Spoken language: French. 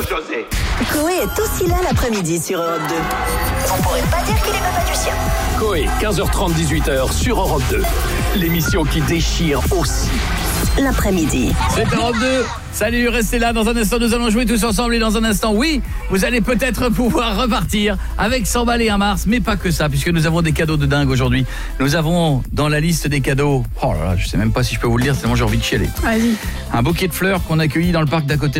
José. Coé est aussi là l'après-midi sur Europe 2. On pourrait pas dire qu'il est papa du sien. Coé, 15h30, 18h sur Europe 2. L'émission qui déchire aussi. L'après-midi. C'est Europe 2. Salut, restez là. Dans un instant, nous allons jouer tous ensemble. Et dans un instant, oui, vous allez peut-être pouvoir repartir avec 100 balles et un Mars. Mais pas que ça, puisque nous avons des cadeaux de dingue aujourd'hui. Nous avons dans la liste des cadeaux... Oh là là, je sais même pas si je peux vous le dire, tellement j'ai envie de chialer. Vas-y. Un bouquet de fleurs qu'on a accueilli dans le parc d'à côté